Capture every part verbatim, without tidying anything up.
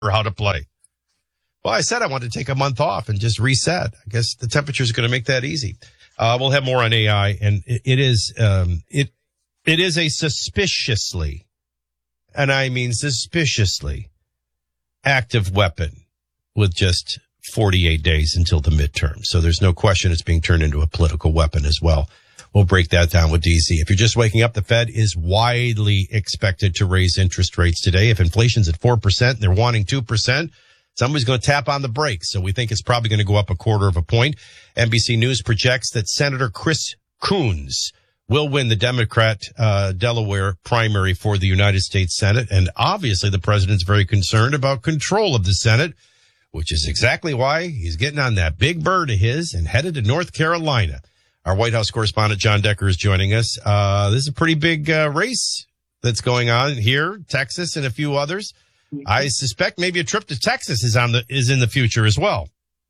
how to play. Well, I said I wanted to take a month off and just reset. I guess the temperature is going to make that easy. Uh, we'll have more on A I, and it, it is, um, it, it is a suspiciously, and I mean suspiciously, active weapon with just forty-eight days until the midterm. So there's no question it's being turned into a political weapon as well. We'll break that down with D C. If you're just waking up, the Fed is widely expected to raise interest rates today. If inflation's at four percent and they're wanting two percent, somebody's going to tap on the brakes. So we think it's probably going to go up a quarter of a point. N B C News projects that Senator Chris Coons will win the Democrat uh Delaware primary for the United States Senate. And obviously the president's very concerned about control of the Senate, which is exactly why he's getting on that big bird of his and headed to North Carolina. Our White House correspondent John Decker is joining us. Uh, this is a pretty big uh, race that's going on here, Texas and a few others. I suspect maybe a trip to Texas is on the is in the future as well.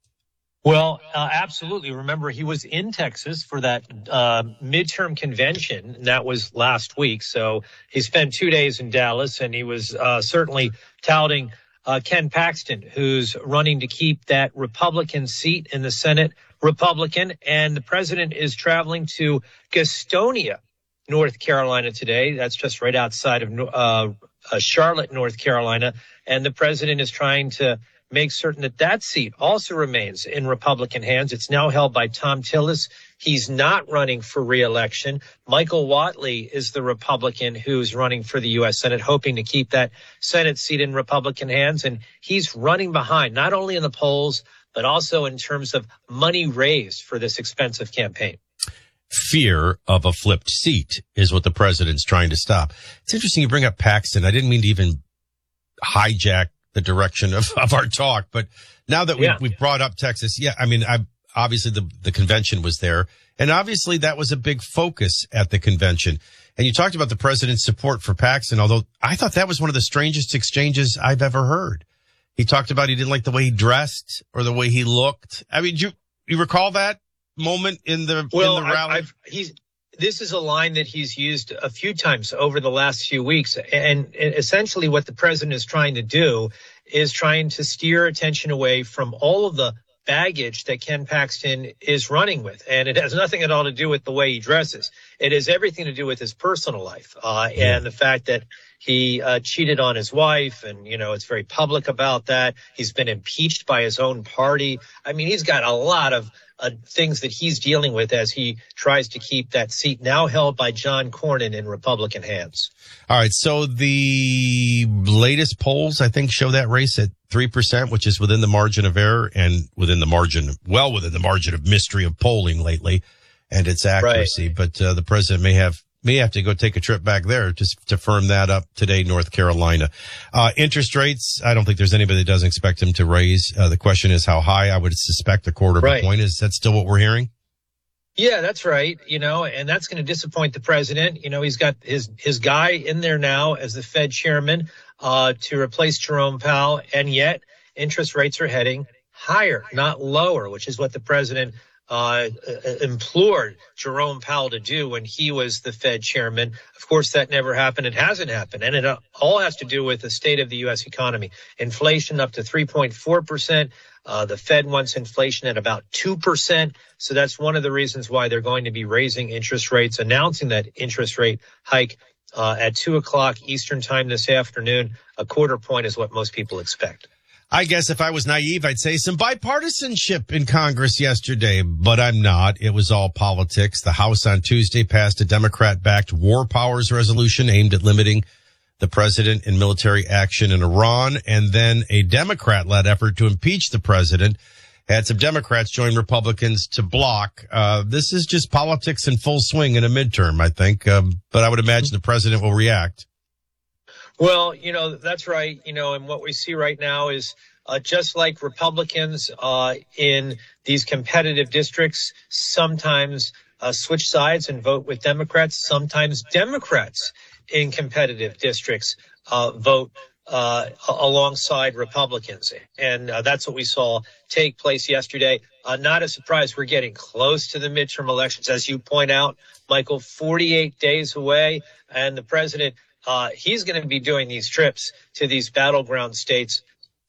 Well, uh, absolutely. Remember, he was in Texas for that uh, midterm convention, and that was last week. So he spent two days in Dallas, and he was uh, certainly touting uh, Ken Paxton, who's running to keep that Republican seat in the Senate, Republican, and the president is traveling to Gastonia, North Carolina today. That's just right outside of uh, uh, Charlotte, North Carolina, and the president is trying to make certain that that seat also remains in Republican hands. It's now held by Thom Tillis. He's not running for re-election. Michael Whatley is the Republican who's running for the U S Senate, hoping to keep that Senate seat in Republican hands. And he's running behind, not only in the polls, but also in terms of money raised for this expensive campaign. Fear of a flipped seat is what the president's trying to stop. It's interesting you bring up Paxton. I didn't mean to even hijack the direction of, of our talk, but now that we, yeah. we've brought up Texas, yeah, I mean, I, obviously the, the convention was there, and obviously that was a big focus at the convention. And you talked about the president's support for Paxton, although I thought that was one of the strangest exchanges I've ever heard. He talked about he didn't like the way he dressed or the way he looked. I mean, you you recall that moment in the, well, in the rally? I've, he's, this is a line that he's used a few times over the last few weeks. And essentially what the president is trying to do is trying to steer attention away from all of the baggage that Ken Paxton is running with. And it has nothing at all to do with the way he dresses. It has everything to do with his personal life, uh, yeah. and the fact that he uh, cheated on his wife. And, you know, it's very public about that. He's been impeached by his own party. I mean, he's got a lot of Uh, things that he's dealing with as he tries to keep that seat now held by John Cornyn in Republican hands. All right. So the latest polls, I think, show that race at three percent, which is within the margin of error and within the margin, well within the margin of mystery of polling lately and its accuracy. Right. But uh, the president may have may have to go take a trip back there just to firm that up today, North Carolina. Uh, interest rates, I don't think there's anybody that doesn't expect him to raise. Uh, the question is how high. I would suspect a quarter of right. a point. Is that still what we're hearing? Yeah, that's right. You know, and that's going to disappoint the president. You know, he's got his, his guy in there now as the Fed chairman, uh, to replace Jerome Powell. And yet interest rates are heading higher, not lower, which is what the president Uh, implored Jerome Powell to do when he was the Fed chairman. Of course, that never happened. It hasn't happened. And it all has to do with the state of the U S economy. Inflation up to three point four percent. Uh, the Fed wants inflation at about two percent. So that's one of the reasons why they're going to be raising interest rates, announcing that interest rate hike uh, at two o'clock Eastern time this afternoon. A quarter point is what most people expect. I guess if I was naive, I'd say some bipartisanship in Congress yesterday, but I'm not. It was all politics. The House on Tuesday passed a Democrat-backed war powers resolution aimed at limiting the president in military action in Iran, and then a Democrat-led effort to impeach the president had some Democrats join Republicans to block. Uh, this is just politics in full swing in a midterm, I think, um, but I would imagine the president will react. Well, you know, that's right. You know, and what we see right now is uh, just like Republicans uh, in these competitive districts sometimes uh, switch sides and vote with Democrats. Sometimes Democrats in competitive districts uh, vote uh, alongside Republicans. And uh, that's what we saw take place yesterday. Uh, not a surprise. We're getting close to the midterm elections. As you point out, Michael, forty-eight days away, and the president Uh, he's going to be doing these trips to these battleground states